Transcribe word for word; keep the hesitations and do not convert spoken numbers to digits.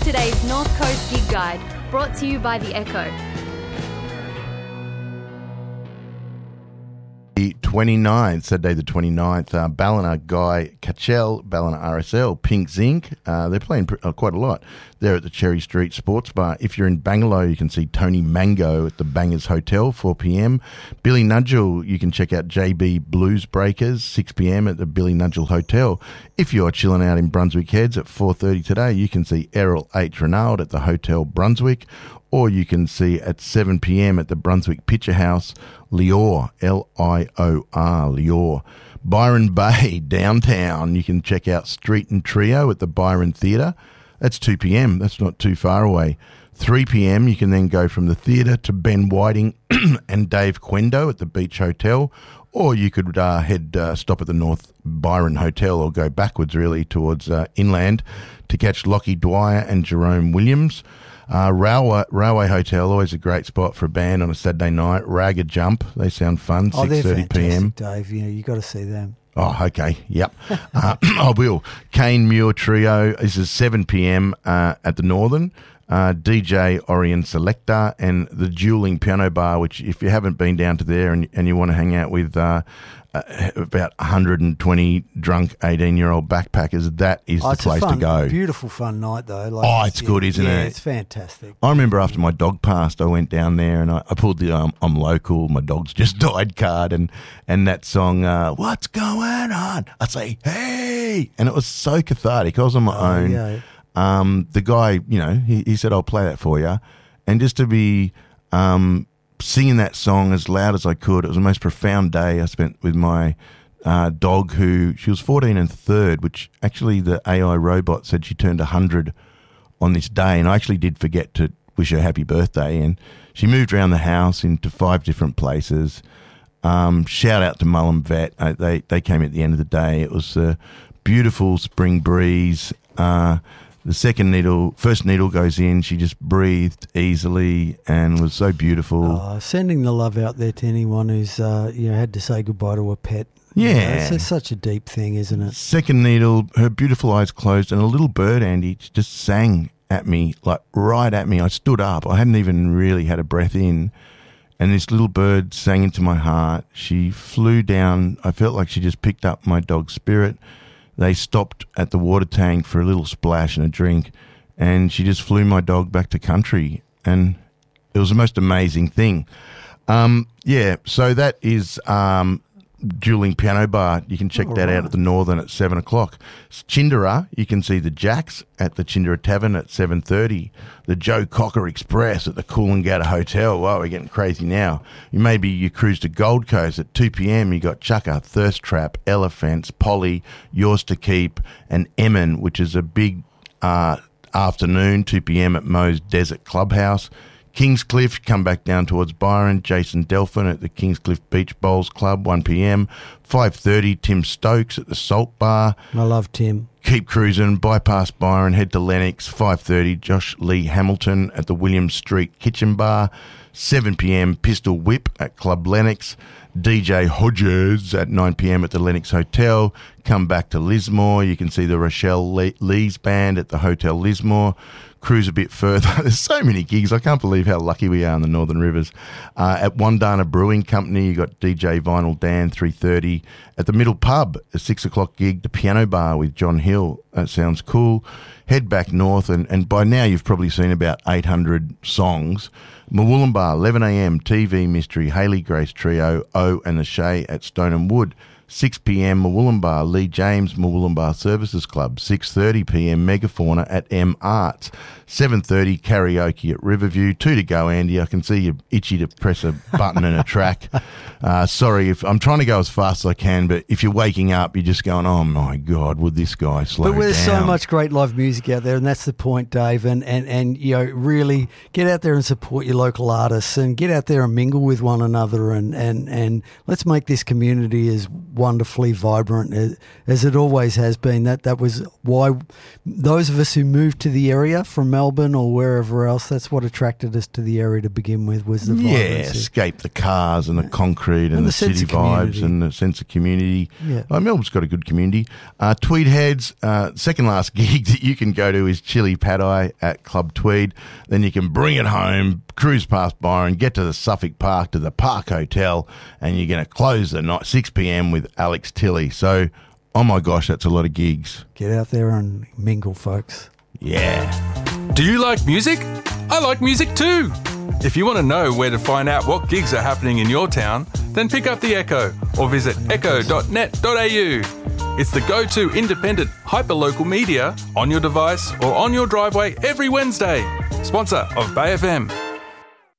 today's North Coast Gig Guide, brought to you by The Echo. The twenty-ninth, Saturday the twenty-ninth, uh, Ballina Guy Cachell, Ballina R S L, Pink Zinc. Uh, they're playing pr- uh, quite a lot. They're at the Cherry Street Sports Bar. If you're in Bangalore, you can see Tony Mango at the Bangers Hotel, four p.m. Billy Nudgel, you can check out J B Blues Breakers, six p.m. at the Billy Nudgel Hotel. If you're chilling out in Brunswick Heads at four thirty today, you can see Errol H. Renaud at the Hotel Brunswick. Or you can see at seven p.m. at the Brunswick Picture House, Lior, L I O R, Lior. Byron Bay, downtown, you can check out Street and Trio at the Byron Theatre. That's two p.m, that's not too far away. three p.m, you can then go from the theatre to Ben Whiting and Dave Quendo at the Beach Hotel. Or you could uh, head, uh, stop at the North Byron Hotel or go backwards really towards uh, inland to catch Lockie Dwyer and Jerome Williams. Uh, Railway, Railway Hotel, always a great spot for a band on a Saturday night. Ragged Jump, they sound fun, oh, six thirty p.m. Dave, you know, you got to see them. Oh, okay, yep. uh, I will. Kane Muir Trio, this is seven p.m. Uh, at the Northern. Uh, D J Orion Selector and the Dueling Piano Bar, which if you haven't been down to there and, and you want to hang out with uh, uh, about one hundred twenty drunk eighteen-year-old backpackers, that is oh, the place fun, to go. Beautiful fun night, though. Like, oh, it's yeah, good, isn't yeah, it? It's fantastic. I remember after my dog passed, I went down there and I, I pulled the um, I'm local, my dog's just died card and, and that song, uh, What's Going On? I say, hey! And it was so cathartic. I was on my oh, own. Yeah. Um, the guy, you know, he, he said, I'll play that for you. And just to be um, singing that song as loud as I could, it was the most profound day I spent with my uh, dog who, she was fourteen and third, which actually the A I robot said she turned one hundred on this day. And I actually did forget to wish her happy birthday. And she moved around the house into five different places. Um, shout out to Mullum Vet. Uh, they, they came at the end of the day. It was a beautiful spring breeze. Uh, The second needle, first needle goes in, she just breathed easily and was so beautiful. Oh, sending the love out there to anyone who's uh, you know had to say goodbye to a pet. Yeah. You know, it's, it's such a deep thing, isn't it? Second needle, her beautiful eyes closed and a little bird, Andy, just sang at me, like right at me. I stood up. I hadn't even really had a breath in. And this little bird sang into my heart. She flew down. I felt like she just picked up my dog's spirit. They stopped at the water tank for a little splash and a drink, and she just flew my dog back to country, and it was the most amazing thing. Um, yeah, so that is um, Dueling Piano Bar. You can check All that right. out at the Northern at seven o'clock. Chindera, you can see the Jacks at the Chindera Tavern at seven thirty. The Joe Cocker Express at the Coolangatta Hotel. Wow, we're getting crazy now. You Maybe you cruise to Gold Coast at two p.m. You got Chukka, Thirst Trap, Elephants, Polly, Yours to Keep, and Emin, which is a big uh, afternoon, two p.m. at Moe's Desert Clubhouse. Kingscliff, come back down towards Byron. Jason Delphin at the Kingscliff Beach Bowls Club, one p.m. five thirty, Tim Stokes at the Salt Bar. I love Tim. Keep cruising, bypass Byron, head to Lennox, five thirty, Josh Lee Hamilton at the William Street Kitchen Bar. seven p.m, Pistol Whip at Club Lennox. D J Hodges at nine p.m. at the Lennox Hotel. Come back to Lismore. You can see the Rochelle Le- Lee's band at the Hotel Lismore. Cruise a bit further. There's so many gigs. I can't believe how lucky we are in the Northern Rivers. Uh, at Wandana Brewing Company, you got D J Vinyl Dan, three thirty. At the Middle Pub, a six o'clock gig, the Piano Bar with John Hill. That sounds cool. Head back north, and, and by now you've probably seen about eight hundred songs. Mawullumbar, eleven a.m, T V Mystery, Hayley Grace Trio, O and the Shay at Stone and Wood. six p.m, Mawullumbar, Lee James Mawullumbar Services Club. six thirty p.m, Megafauna at M Arts. seven thirty, karaoke at Riverview. Two to go, Andy. I can see you're itchy to press a button and a track. Uh, sorry, if I'm trying to go as fast as I can, but if you're waking up, you're just going, oh, my God, would this guy slow down? But there's so much great live music out there, and that's the point, Dave. And, and, and, you know, really get out there and support your local artists and get out there and mingle with one another and, and, and let's make this community as wonderfully vibrant as, as it always has been. That that was why those of us who moved to the area from Melbourne or wherever else, that's what attracted us to the area to begin with, was the yeah, vibrancy. escape the cars and the concrete and, And the, the sense city of vibes community. and the sense of community. Yeah. Uh, Melbourne's got a good community. Uh, Tweed Heads, uh, second last gig that you can go to is Chili Pad Eye at Club Tweed. Then you can bring it home, cruise past Byron, get to the Suffolk Park, to the Park Hotel, and you're going to close the night six p.m. with Alex Tilley. So, oh my gosh, that's a lot of gigs. Get out there and mingle, folks. Yeah. Do you like music? I like music too. If you want to know where to find out what gigs are happening in your town, then pick up the Echo or visit echo dot net dot a u. It's the go-to independent, hyper-local media on your device or on your driveway every Wednesday. Sponsor of Bay F M.